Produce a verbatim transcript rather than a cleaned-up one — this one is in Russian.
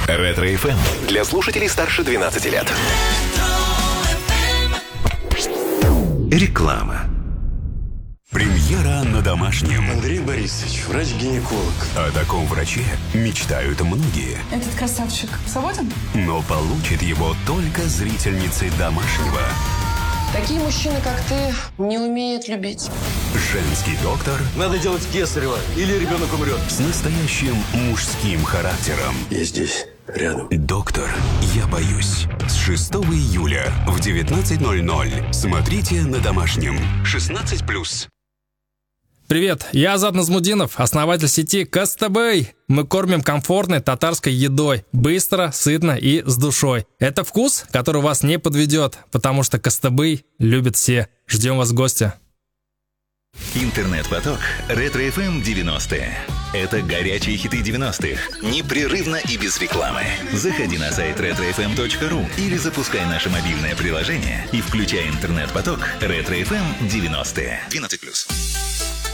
Ретро-эф эм для слушателей старше двенадцати лет. Реклама. Премьера на домашнем. Андрей Борисович, врач-гинеколог. О таком враче мечтают многие. Этот красавчик свободен? Но получит его только зрительницы домашнего. Такие мужчины, как ты, не умеют любить. Женский доктор. Надо делать кесарево, или ребенок умрет. С настоящим мужским характером. Я здесь, рядом. Доктор, я боюсь. С шестого июля в девятнадцать ноль ноль. Смотрите на домашнем. шестнадцать плюс. Привет, я Азат Назмудинов, основатель сети Костабэй. Мы кормим комфортной татарской едой, быстро, сытно и с душой. Это вкус, который вас не подведет, потому что Костабэй любят все. Ждем вас в гости. Интернет-поток Ретро-эф эм девяностые. Это горячие хиты девяностых. Непрерывно и без рекламы. Заходи на сайт ретро эф эм точка ру или запускай наше мобильное приложение и включай интернет-поток Ретро-эф эм девяностые. двенадцать плюс.